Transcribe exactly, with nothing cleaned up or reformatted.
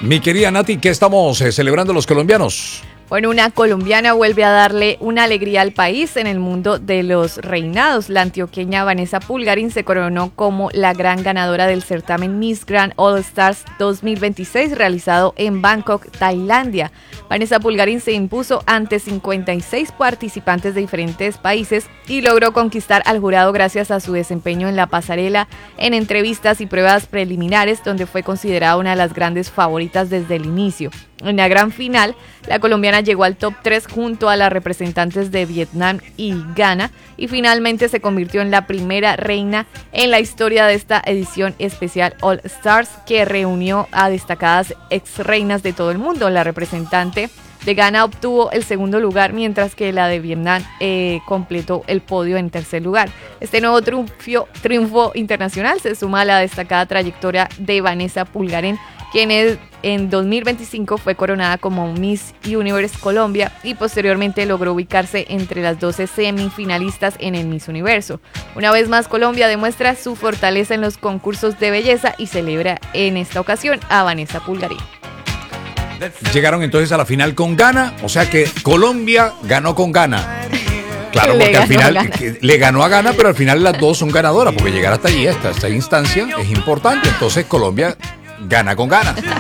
Mi querida Nati, ¿qué estamos eh, celebrando los colombianos? Bueno, una colombiana vuelve a darle una alegría al país en el mundo de los reinados. La antioqueña Vanessa Pulgarín se coronó como la gran ganadora del certamen Miss Grand All Stars dos mil veintiséis realizado en Bangkok, Tailandia. Vanessa Pulgarín se impuso ante cincuenta y seis participantes de diferentes países y logró conquistar al jurado gracias a su desempeño en la pasarela, en entrevistas y pruebas preliminares, donde fue considerada una de las grandes favoritas desde el inicio. En la gran final, la colombiana llegó al top tres junto a las representantes de Vietnam y Ghana y finalmente se convirtió en la primera reina en la historia de esta edición especial All Stars, que reunió a destacadas ex reinas de todo el mundo. La representante de Ghana obtuvo el segundo lugar, mientras que la de Vietnam eh, completó el podio en tercer lugar. Este nuevo triunfo, triunfo internacional se suma a la destacada trayectoria de Vanessa Pulgarín, quien es, en dos mil veinticinco fue coronada como Miss Universe Colombia y posteriormente logró ubicarse entre las doce semifinalistas en el Miss Universo. Una vez más, Colombia demuestra su fortaleza en los concursos de belleza y celebra en esta ocasión a Vanessa Pulgarín. Llegaron entonces a la final con Ghana, o sea que Colombia ganó con Ghana. Claro, porque al final le ganó a Ghana, pero al final las dos son ganadoras, porque llegar hasta allí, hasta esta instancia, es importante. Entonces Colombia gana con Ghana.